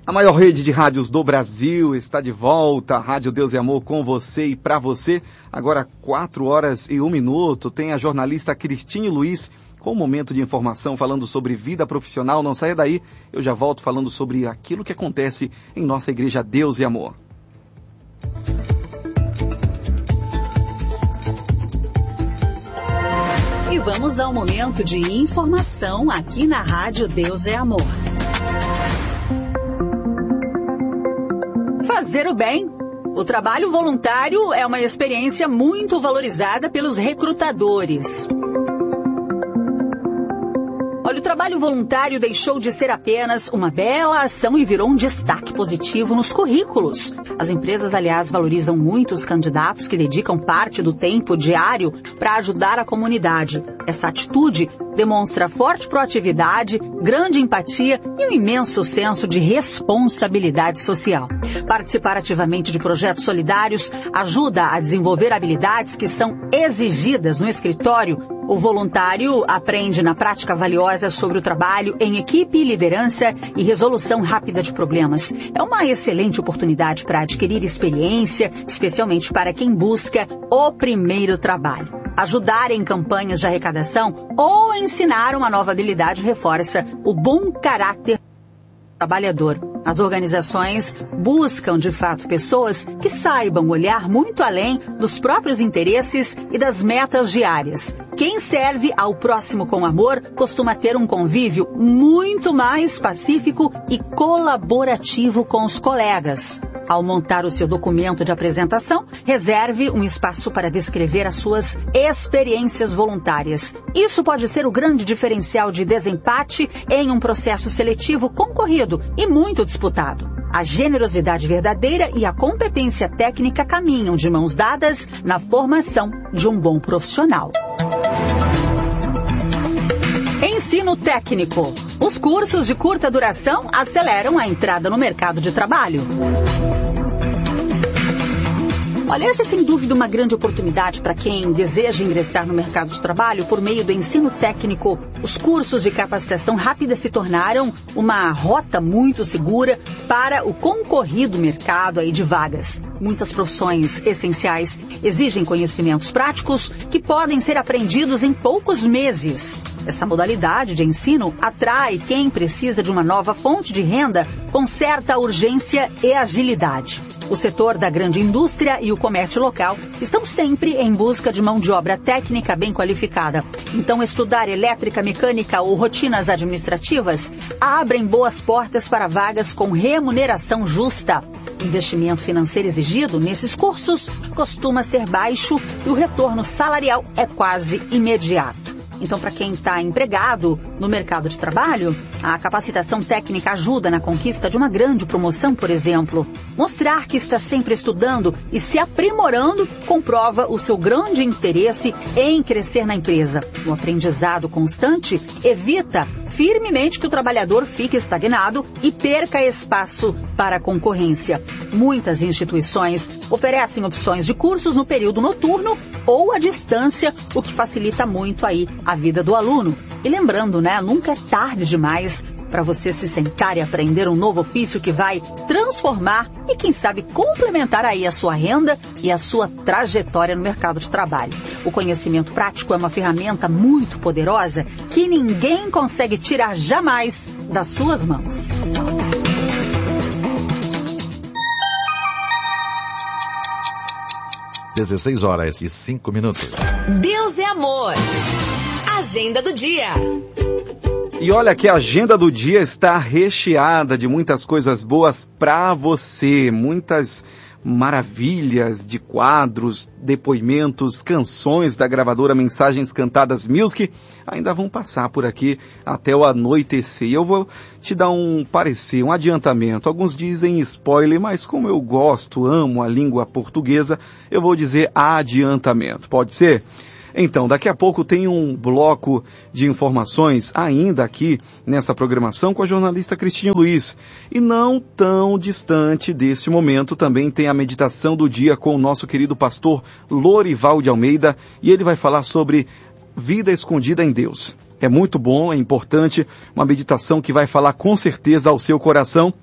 A maior rede de rádios do Brasil está de volta, a Rádio Deus e Amor com você e para você. Agora 4h01, tem a jornalista Cristine Luiz com um momento de informação falando sobre vida profissional. Não saia daí, eu já volto falando sobre aquilo que acontece em nossa igreja Deus e Amor. E vamos ao momento de informação aqui na Rádio Deus é Amor. Fazer o bem. O trabalho voluntário é uma experiência muito valorizada pelos recrutadores. Olha, o trabalho voluntário deixou de ser apenas uma bela ação e virou um destaque positivo nos currículos. As empresas, aliás, valorizam muito os candidatos que dedicam parte do tempo diário para ajudar a comunidade. Essa atitude demonstra forte proatividade, grande empatia e um imenso senso de responsabilidade social. Participar ativamente de projetos solidários ajuda a desenvolver habilidades que são exigidas no escritório. O voluntário aprende na prática valiosa sobre o trabalho em equipe, liderança e resolução rápida de problemas. É uma excelente oportunidade para adquirir experiência, especialmente para quem busca o primeiro trabalho. Ajudar em campanhas de arrecadação ou ensinar uma nova habilidade reforça o bom caráter do trabalhador. As organizações buscam, de fato, pessoas que saibam olhar muito além dos próprios interesses e das metas diárias. Quem serve ao próximo com amor costuma ter um convívio muito mais pacífico e colaborativo com os colegas. Ao montar o seu documento de apresentação, reserve um espaço para descrever as suas experiências voluntárias. Isso pode ser o grande diferencial de desempate em um processo seletivo concorrido e muito disputado. A generosidade verdadeira e a competência técnica caminham de mãos dadas na formação de um bom profissional. Ensino técnico. Os cursos de curta duração aceleram a entrada no mercado de trabalho. Olha, essa é sem dúvida uma grande oportunidade para quem deseja ingressar no mercado de trabalho por meio do ensino técnico. Os cursos de capacitação rápida se tornaram uma rota muito segura para o concorrido mercado aí de vagas. Muitas profissões essenciais exigem conhecimentos práticos que podem ser aprendidos em poucos meses. Essa modalidade de ensino atrai quem precisa de uma nova fonte de renda com certa urgência e agilidade. O setor da grande indústria e o comércio local estão sempre em busca de mão de obra técnica bem qualificada. Então, estudar elétrica, mecânica ou rotinas administrativas abrem boas portas para vagas com remuneração justa. O investimento financeiro exigido nesses cursos costuma ser baixo e o retorno salarial é quase imediato. Então, para quem está empregado no mercado de trabalho, a capacitação técnica ajuda na conquista de uma grande promoção, por exemplo. Mostrar que está sempre estudando e se aprimorando comprova o seu grande interesse em crescer na empresa. O aprendizado constante evita firmemente que o trabalhador fique estagnado e perca espaço para a concorrência. Muitas instituições oferecem opções de cursos no período noturno ou à distância, o que facilita muito aí a vida do aluno. E lembrando, né, nunca é tarde demais para você se sentar e aprender um novo ofício que vai transformar e, quem sabe, complementar aí a sua renda e a sua trajetória no mercado de trabalho. O conhecimento prático é uma ferramenta muito poderosa que ninguém consegue tirar jamais das suas mãos. (16h05). Deus é amor. Agenda do dia. E olha que a agenda do dia está recheada de muitas coisas boas para você, muitas maravilhas de quadros, depoimentos, canções da gravadora Mensagens Cantadas Music ainda vão passar por aqui até o anoitecer. Eu vou te dar um parecer, um adiantamento. Alguns dizem spoiler, mas como eu gosto, amo a língua portuguesa, eu vou dizer adiantamento. Pode ser? Então, daqui a pouco tem um bloco de informações ainda aqui nessa programação com a jornalista Cristine Luiz. E não tão distante desse momento também tem a meditação do dia com o nosso querido pastor Lorival de Almeida, e ele vai falar sobre vida escondida em Deus. É muito bom, é importante, uma meditação que vai falar com certeza ao seu coração.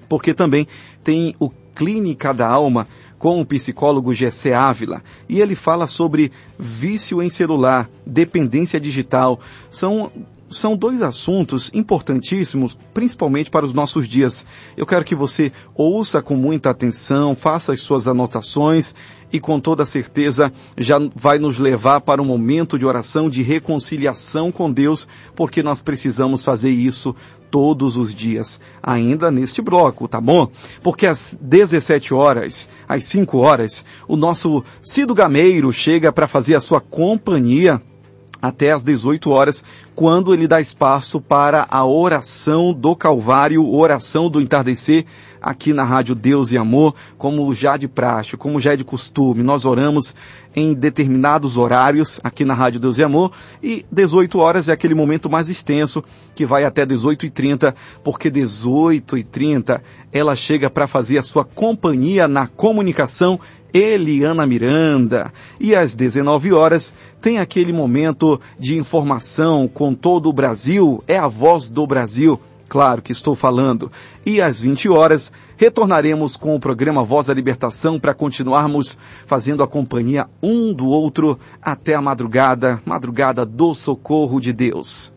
porque também tem o Clínica da Alma com o psicólogo Gessé Ávila, e ele fala sobre vício em celular, dependência digital. São dois assuntos importantíssimos, principalmente para os nossos dias. Eu quero que você ouça com muita atenção, faça as suas anotações e com toda certeza já vai nos levar para um momento de oração, de reconciliação com Deus, porque nós precisamos fazer isso todos os dias, ainda neste bloco, tá bom? Porque às 17 horas, às 5 horas, o nosso Cido Gameiro chega para fazer a sua companhia até às 18 horas, quando ele dá espaço para a oração do Calvário, oração do entardecer, aqui na Rádio Deus e Amor, como já de praxe, como já é de costume. Nós oramos em determinados horários aqui na Rádio Deus e Amor, e 18 horas é aquele momento mais extenso, que vai até 18h30, porque 18h30 ela chega para fazer a sua companhia na comunicação, Eliana Miranda. E às 19 horas tem aquele momento de informação com todo o Brasil, é a Voz do Brasil, claro que estou falando. E às 20 horas retornaremos com o programa Voz da Libertação para continuarmos fazendo a companhia um do outro até a madrugada do socorro de Deus.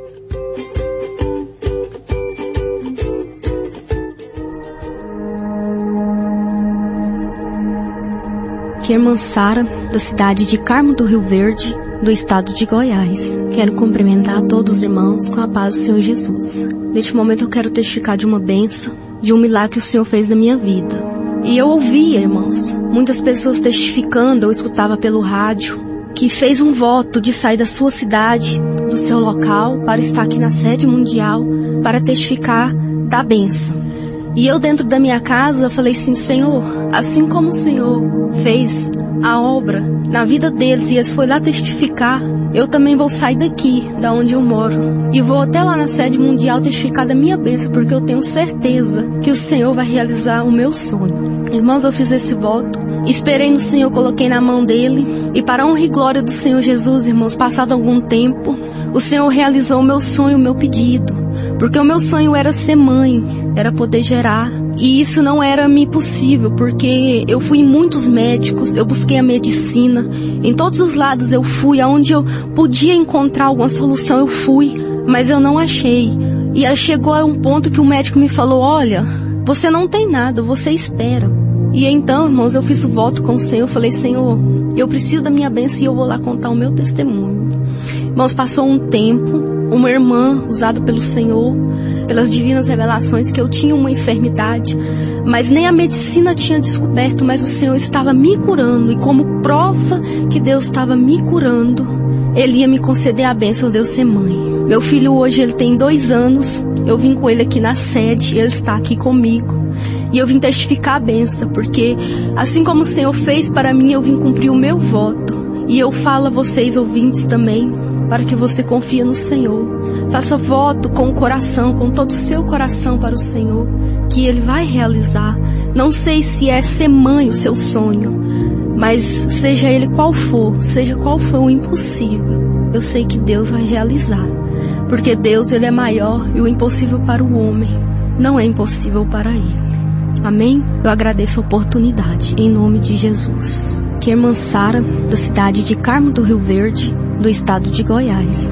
Aqui é irmã Sara, da cidade de Carmo do Rio Verde, do estado de Goiás. Quero cumprimentar todos os irmãos com a paz do Senhor Jesus. Neste momento eu quero testificar de uma bênção, de um milagre que o Senhor fez na minha vida. E eu ouvia, irmãos, muitas pessoas testificando, eu escutava pelo rádio, que fez um voto de sair da sua cidade, do seu local, para estar aqui na sede mundial, para testificar da bênção. E eu dentro da minha casa falei assim: Senhor, assim como o Senhor fez a obra na vida deles e eles foram lá testificar, eu também vou sair daqui, da onde eu moro, e vou até lá na sede mundial testificar da minha bênção, porque eu tenho certeza que o Senhor vai realizar o meu sonho. Irmãos, eu fiz esse voto, esperei no Senhor, coloquei na mão dele, e para a honra e glória do Senhor Jesus, irmãos, passado algum tempo, o Senhor realizou o meu sonho, o meu pedido, porque o meu sonho era ser mãe, era poder gerar, e isso não era me possível, porque eu fui em muitos médicos, eu busquei a medicina, em todos os lados eu fui, aonde eu podia encontrar alguma solução eu fui, mas eu não achei. E aí chegou a um ponto que o médico me falou: olha, você não tem nada, você espera. E então, irmãos, eu fiz o voto com o Senhor, eu falei: Senhor, eu preciso da minha bênção e eu vou lá contar o meu testemunho. Irmãos, passou um tempo, uma irmã usada pelo Senhor, pelas divinas revelações, que eu tinha uma enfermidade, mas nem a medicina tinha descoberto, mas o Senhor estava me curando, e como prova que Deus estava me curando, Ele ia me conceder a bênção de eu ser mãe. Meu filho hoje, ele tem 2 anos, eu vim com ele aqui na sede, ele está aqui comigo, e eu vim testificar a bênção, porque assim como o Senhor fez para mim, eu vim cumprir o meu voto, e eu falo a vocês ouvintes também, para que você confie no Senhor. Faça voto com o coração, com todo o seu coração para o Senhor, que Ele vai realizar. Não sei se é ser mãe o seu sonho, mas seja ele qual for, seja qual for o impossível, eu sei que Deus vai realizar. Porque Deus, Ele é maior, e o impossível para o homem não é impossível para Ele. Amém? Eu agradeço a oportunidade, em nome de Jesus. Que é irmã Sara, da cidade de Carmo do Rio Verde, do estado de Goiás.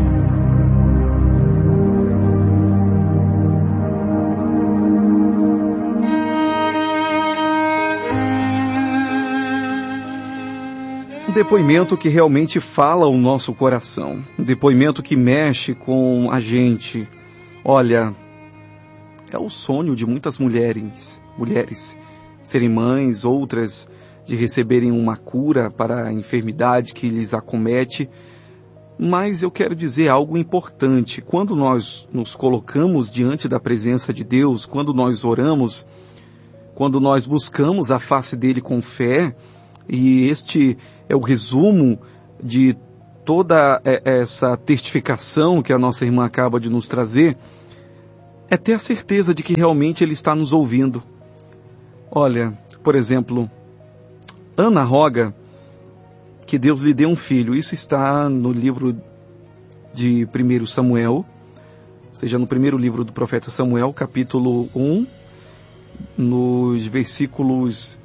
Um depoimento que realmente fala o nosso coração, um depoimento que mexe com a gente. Olha, é o sonho de muitas mulheres serem mães, outras de receberem uma cura para a enfermidade que lhes acomete. Mas eu quero dizer algo importante. Quando nós nos colocamos diante da presença de Deus, quando nós oramos, quando nós buscamos a face dele com fé, e este é o resumo de toda essa testificação que a nossa irmã acaba de nos trazer, é ter a certeza de que realmente ele está nos ouvindo. Olha, por exemplo, Ana roga que Deus lhe dê um filho. Isso está no livro de 1 Samuel, ou seja, no primeiro livro do profeta Samuel, capítulo 1, nos versículos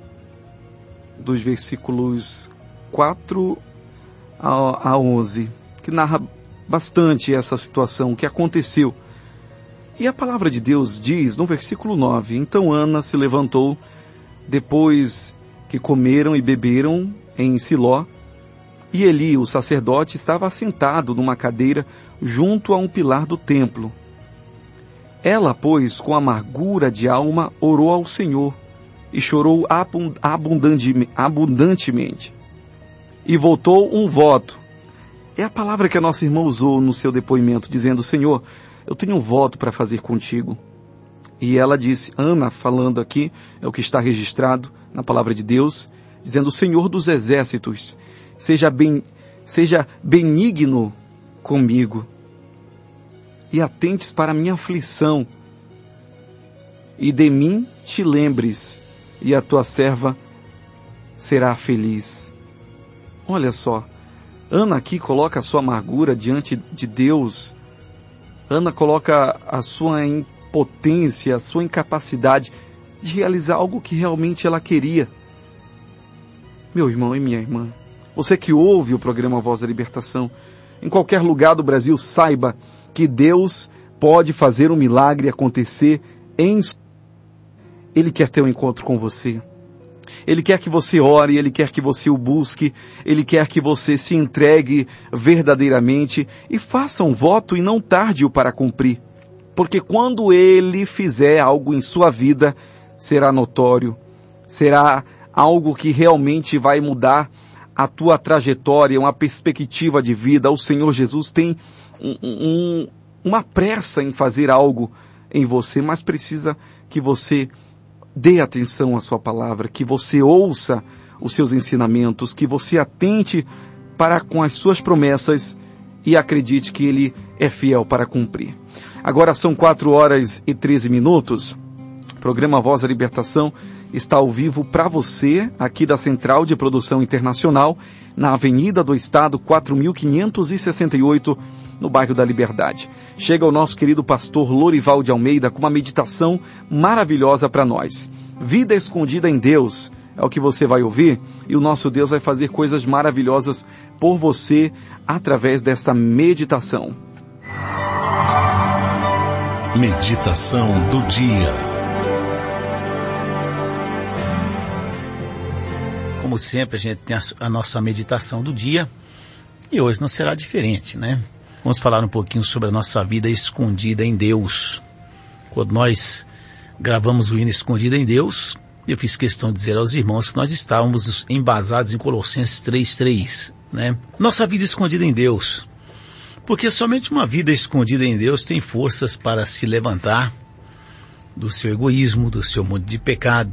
4 a 11, que narra bastante essa situação, o que aconteceu. E a palavra de Deus diz, no versículo 9, então Ana se levantou, depois que comeram e beberam em Siló, e Eli, o sacerdote, estava assentado numa cadeira junto a um pilar do templo. Ela, pois, com amargura de alma, orou ao Senhor e chorou abundantemente. E voltou um voto. É a palavra que a nossa irmã usou no seu depoimento, dizendo, Senhor, eu tenho um voto para fazer contigo. E ela disse, Ana, falando aqui, é o que está registrado na palavra de Deus, dizendo, o Senhor dos exércitos, seja benigno comigo e atentes para a minha aflição, e de mim te lembres, e a tua serva será feliz. Olha só, Ana aqui coloca a sua amargura diante de Deus. Ana coloca a sua impotência, a sua incapacidade de realizar algo que realmente ela queria. Meu irmão e minha irmã, você que ouve o programa Voz da Libertação, em qualquer lugar do Brasil, saiba que Deus pode fazer um milagre acontecer Ele quer ter um encontro com você. Ele quer que você ore, Ele quer que você o busque, Ele quer que você se entregue verdadeiramente e faça um voto e não tarde-o para cumprir. Porque quando Ele fizer algo em sua vida, será notório, será algo que realmente vai mudar a tua trajetória, uma perspectiva de vida. O Senhor Jesus tem uma pressa em fazer algo em você, mas precisa que você dê atenção à sua palavra, que você ouça os seus ensinamentos, que você atente para com as suas promessas e acredite que Ele é fiel para cumprir. Agora são 4h13. O programa Voz da Libertação está ao vivo para você, aqui da Central de Produção Internacional, na Avenida do Estado, 4568, no bairro da Liberdade. Chega o nosso querido pastor Lorival de Almeida com uma meditação maravilhosa para nós. Vida escondida em Deus é o que você vai ouvir, e o nosso Deus vai fazer coisas maravilhosas por você através desta meditação. Meditação do dia. Como sempre, a gente tem a nossa meditação do dia, e hoje não será diferente, né? Vamos falar um pouquinho sobre a nossa vida escondida em Deus. Quando nós gravamos o hino Escondido em Deus, eu fiz questão de dizer aos irmãos que nós estávamos embasados em Colossenses 3:3, né? Nossa vida escondida em Deus. Porque somente uma vida escondida em Deus tem forças para se levantar do seu egoísmo, do seu mundo de pecado.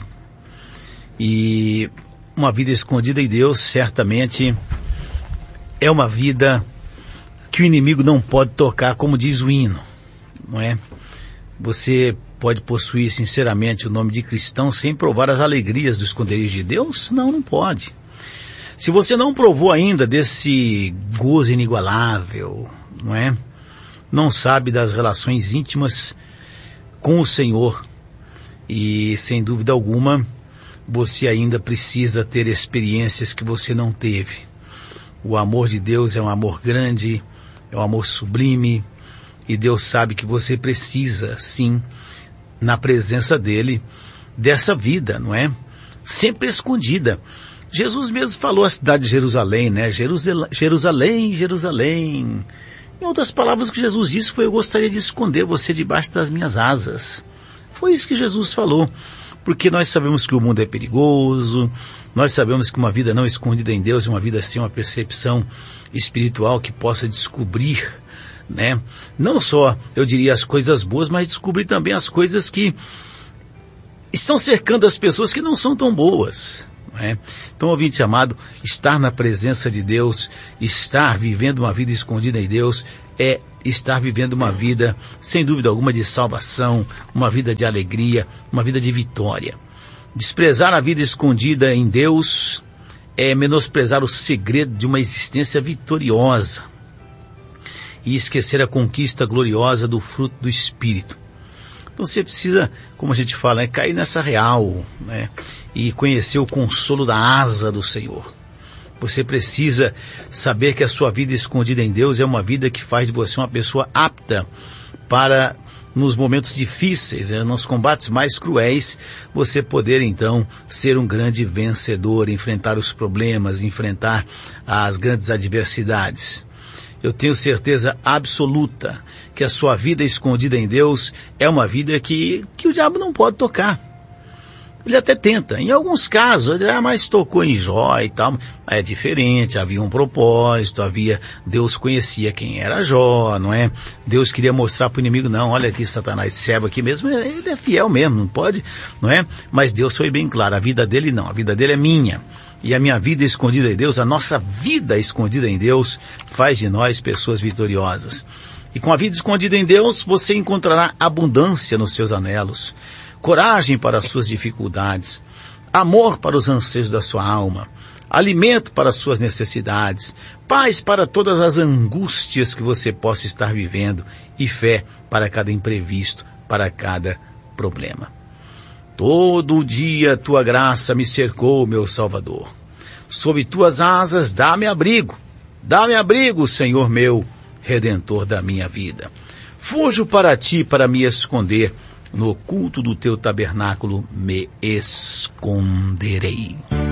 E uma vida escondida em Deus, certamente, é uma vida que o inimigo não pode tocar, como diz o hino, não é? Você pode possuir sinceramente o nome de cristão sem provar as alegrias do esconderijo de Deus? Não, não pode. Se você não provou ainda desse gozo inigualável, não é? Não sabe das relações íntimas com o Senhor, e sem dúvida alguma, você ainda precisa ter experiências que você não teve. O amor de Deus é um amor grande, é um amor sublime, e Deus sabe que você precisa, sim, na presença dele, dessa vida, não é? Sempre escondida. Jesus mesmo falou a cidade de Jerusalém, né? Jerusalém, Jerusalém. Em outras palavras, o que Jesus disse foi: eu gostaria de esconder você debaixo das minhas asas. Foi isso que Jesus falou, porque nós sabemos que o mundo é perigoso, nós sabemos que uma vida não escondida em Deus é uma vida sem uma percepção espiritual que possa descobrir, né? Não só, eu diria, as coisas boas, mas descobrir também as coisas que estão cercando as pessoas que não são tão boas, né? Então, ouvinte amado, estar na presença de Deus, estar vivendo uma vida escondida em Deus, é estar vivendo uma vida, sem dúvida alguma, de salvação, uma vida de alegria, uma vida de vitória. Desprezar a vida escondida em Deus é menosprezar o segredo de uma existência vitoriosa e esquecer a conquista gloriosa do fruto do Espírito. Então você precisa, como a gente fala, cair nessa real, né? E conhecer o consolo da asa do Senhor. Você precisa saber que a sua vida escondida em Deus é uma vida que faz de você uma pessoa apta para, nos momentos difíceis, nos combates mais cruéis, você poder então ser um grande vencedor, enfrentar os problemas, enfrentar as grandes adversidades. Eu tenho certeza absoluta que a sua vida escondida em Deus é uma vida que o diabo não pode tocar. Ele até tenta. Em alguns casos, mas tocou em Jó e tal. É diferente, havia um propósito, Deus conhecia quem era Jó, não é? Deus queria mostrar para o inimigo, não, olha aqui, Satanás, servo aqui mesmo, ele é fiel mesmo, não pode, não é? Mas Deus foi bem claro, a vida dele não, a vida dele é minha. E a minha vida escondida em Deus, a nossa vida escondida em Deus, faz de nós pessoas vitoriosas. E com a vida escondida em Deus, você encontrará abundância nos seus anelos, coragem para as suas dificuldades, amor para os anseios da sua alma, alimento para as suas necessidades, paz para todas as angústias que você possa estar vivendo e fé para cada imprevisto, para cada problema. Todo dia tua graça me cercou, meu Salvador. Sob tuas asas dá-me abrigo, Senhor meu, Redentor da minha vida. Fujo para ti para me esconder, no oculto do teu tabernáculo me esconderei.